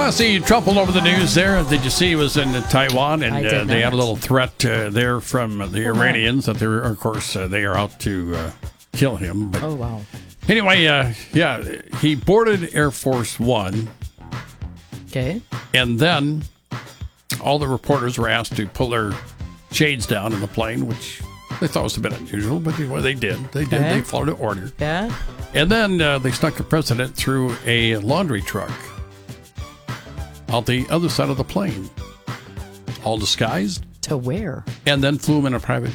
I see Trump all over the news there. Did you see he was in Taiwan? And they had a little threat there from the Iranians that they're, of course, they are out to kill him. But wow. Anyway, he boarded Air Force One. Okay. And then all the reporters were asked to pull their shades down in the plane, which they thought was a bit unusual, but they did. They followed the order. Yeah. And then they snuck the president through a laundry truck out the other side of the plane, all disguised. To where? And then flew him in a private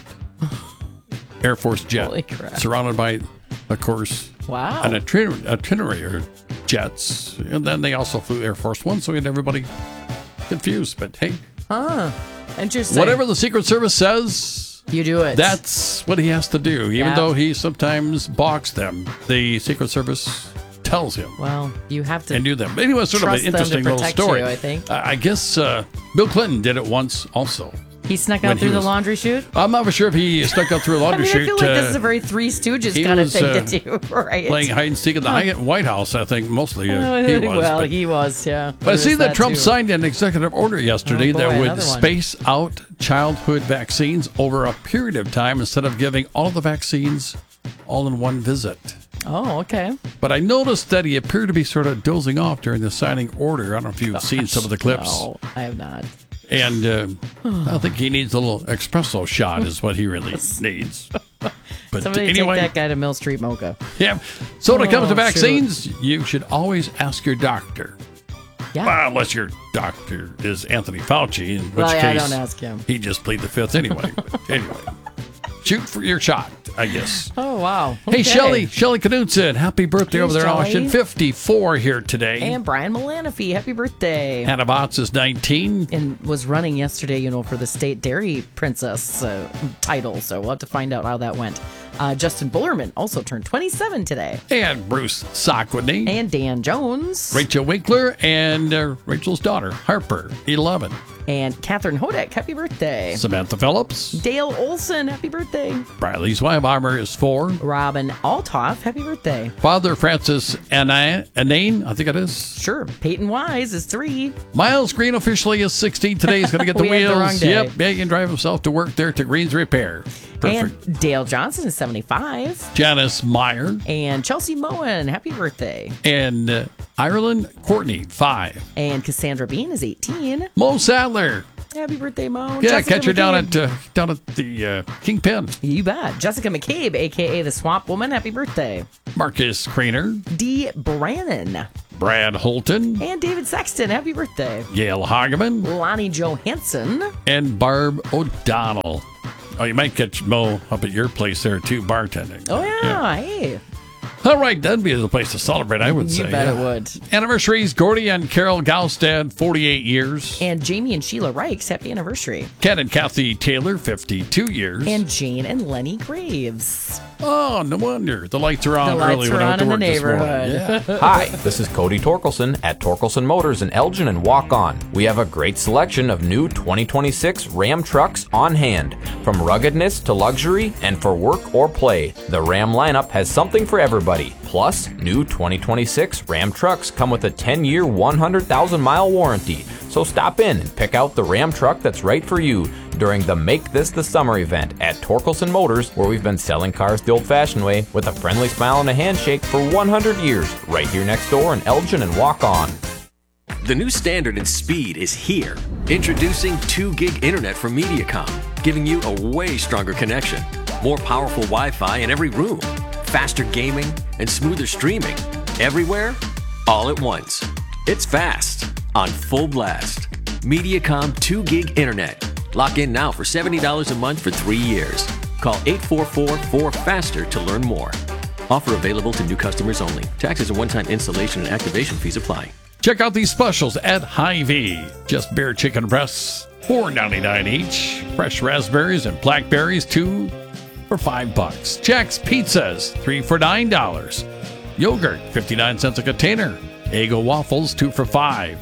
Air Force jet. Holy crap. Surrounded by, of course, wow, an itinerary of jets. And then they also flew Air Force One, so he had everybody confused. But hey. Interesting. Whatever the Secret Service says, you do it. That's what he has to do. Even though he sometimes balks them, the Secret Service tells him. Well, you have to. And do them. Anyway, sort of an interesting little story. I think. I guess Bill Clinton did it once also. He snuck out through the laundry chute? I'm not sure if he snuck out through a laundry chute. I feel like this is a very Three Stooges kind of thing to do, right? Playing hide and seek in the White House, I think, mostly he was. Well, he was, yeah. But I see that Trump signed an executive order yesterday that would space out childhood vaccines over a period of time instead of giving all the vaccines all in one visit. Oh, okay. But I noticed that he appeared to be sort of dozing off during the signing order. I don't know if you've seen some of the clips. No, I have not. And I think he needs a little espresso shot is what he really needs. But somebody anyway, take that guy to Mill Street Mocha. Yeah. So when it comes to vaccines, you should always ask your doctor. Yeah. Well, unless your doctor is Anthony Fauci, in which case I don't ask him. He just plead the fifth anyway. But anyway, shoot for your shot, I guess. Oh, wow. Okay. Hey, Shelly Knudsen, happy birthday over there in Austin. 54 here today. And Brian Malanafy, happy birthday. Hannah Botts is 19. And was running yesterday, for the State Dairy Princess title. So we'll have to find out how that went. Justin Bullerman also turned 27 today. And Bruce Sockwitney. And Dan Jones. Rachel Winkler and Rachel's daughter, Harper, 11. And Catherine Hodek, happy birthday. Samantha Phillips. Dale Olson, happy birthday. Bradley Zweibaumer is 4. Robin Althoff, happy birthday. Father Francis Anane, I think it is. Sure. Peyton Wise is 3. Miles Green officially is 16 today. He's going to get the wheels. The wrong day. Yep, he can drive himself to work there to Green's Repair. Perfect. And Dale Johnson is 75. Janice Meyer. And Chelsea Moen, happy birthday. And Ireland Courtney, 5. And Cassandra Bean is 18. Mo Sadler. Happy birthday, Mo. Yeah, Jessica catch her McCabe. down at the Kingpin. You bet. Jessica McCabe, a.k.a. the Swamp Woman, happy birthday. Marcus Craner. Dee Brannon. Brad Holton. And David Sexton, happy birthday. Gail Hageman. Lonnie Johansson. And Barb O'Donnell. Oh, you might catch Mo up at your place there, too, bartending. Oh, yeah. Hey. All right, that'd be the place to celebrate, I would say. You bet it would. Anniversaries, Gordy and Carol Gaustad, 48 years. And Jamie and Sheila Reichs, happy anniversary. Ken and Kathy Taylor, 52 years. And Jane and Lenny Graves. Oh, no wonder. The lights are on early when I went to work this morning. Yeah. Hi, this is Cody Torkelson at Torkelson Motors in Elgin and Walk On. We have a great selection of new 2026 Ram trucks on hand. From ruggedness to luxury and for work or play, the Ram lineup has something for everybody. Plus, new 2026 Ram trucks come with a 10-year, 100,000-mile warranty. So stop in and pick out the Ram truck that's right for you during the Make This the Summer event at Torkelson Motors, where we've been selling cars the old-fashioned way with a friendly smile and a handshake for 100 years, right here next door in Elgin and Walk On. The new standard in speed is here. Introducing 2 gig internet from Mediacom, giving you a way stronger connection, more powerful Wi-Fi in every room, faster gaming, and smoother streaming. Everywhere, all at once. It's fast, on full blast. Mediacom 2 gig internet. Lock in now for $70 a month for 3 years. Call 844-4FASTER to learn more. Offer available to new customers only. Taxes and one-time installation and activation fees apply. Check out these specials at Hy-Vee. Just bare chicken breasts, $4.99 each. Fresh raspberries and blackberries, 2 for $5. Jack's Pizzas, 3 for $9. Yogurt, 59 cents a container. Eggo waffles, 2 for $5.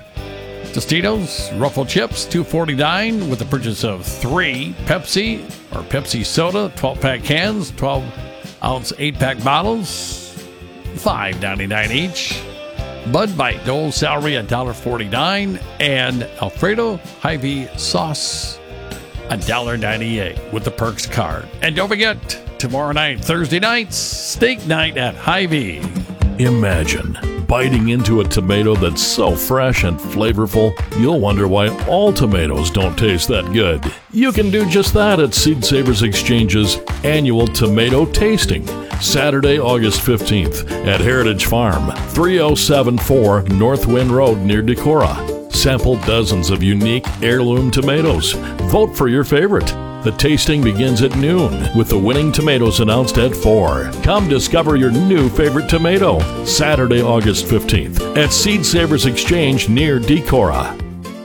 Tostitos, Ruffle chips, $2.49 with the purchase of 3. Pepsi or Pepsi soda, 12-pack cans, 12-ounce 8-pack bottles, $5.99 each. Bud Bite, Dole celery $1.49, and Alfredo Hy-Vee sauce $1.98 with the Perks card. And don't forget, tomorrow night, Thursday nights, steak night at Hy-Vee. Imagine biting into a tomato that's so fresh and flavorful, you'll wonder why all tomatoes don't taste that good. You can do just that at Seed Savers Exchange's annual tomato tasting, Saturday, August 15th at Heritage Farm, 3074 North Wind Road near Decorah. Sample dozens of unique heirloom tomatoes. Vote for your favorite. The tasting begins at noon, with the winning tomatoes announced at 4. Come discover your new favorite tomato, Saturday, August 15th, at Seed Savers Exchange near Decorah.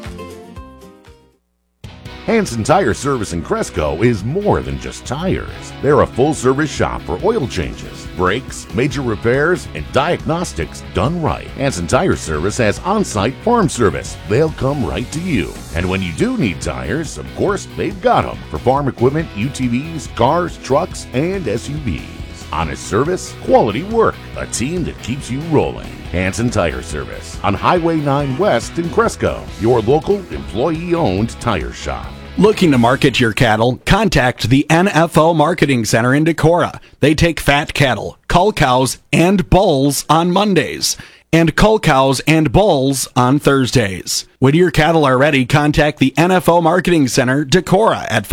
Hanson Tire Service in Cresco is more than just tires. They're a full-service shop for oil changes, brakes, major repairs, and diagnostics done right. Hanson Tire Service has on-site farm service. They'll come right to you. And when you do need tires, of course, they've got them for farm equipment, UTVs, cars, trucks, and SUVs. Honest service, quality work, a team that keeps you rolling. Hanson Tire Service on Highway 9 West in Cresco, your local employee-owned tire shop. Looking to market your cattle? Contact the NFO Marketing Center in Decorah. They take fat cattle, cull cows, and bulls on Mondays, and cull cows and bulls on Thursdays. When your cattle are ready, contact the NFO Marketing Center, Decorah, at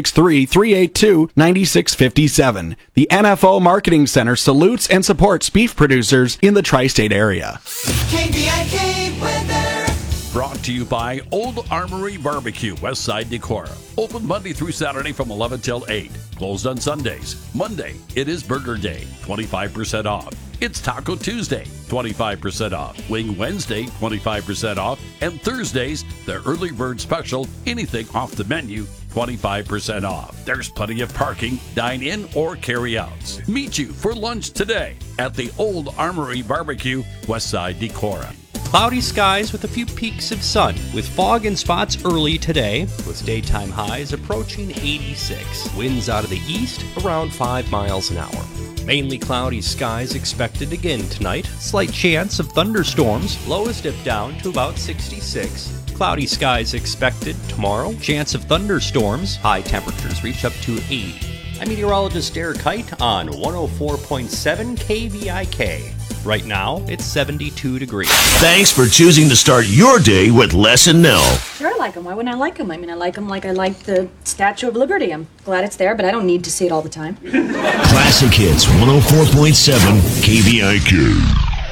563-382-9657. The NFO Marketing Center salutes and supports beef producers in the tri-state area. KVIK weather. Brought to you by Old Armory Barbecue, Westside Decorah. Open Monday through Saturday from 11 till 8. Closed on Sundays. Monday, it is Burger Day, 25% off. It's Taco Tuesday, 25% off. Wing Wednesday, 25% off. And Thursdays, the early bird special, anything off the menu, 25% off. There's plenty of parking, dine in or carry outs. Meet you for lunch today at the Old Armory Barbecue, Westside Decorah. Cloudy skies with a few peaks of sun, with fog in spots early today, with daytime highs approaching 86. Winds out of the east around 5 miles an hour. Mainly cloudy skies expected again tonight. Slight chance of thunderstorms. Lows dip down to about 66. Cloudy skies expected tomorrow. Chance of thunderstorms. High temperatures reach up to 80. I'm meteorologist Derek Kite on 104.7 KVIK. Right now, it's 72 degrees. Thanks for choosing to start your day with Les and Nell. Sure, I like them. Why wouldn't I like them? I mean, I like them like I like the Statue of Liberty. I'm glad it's there, but I don't need to see it all the time. Classic Hits 104.7 KVIK.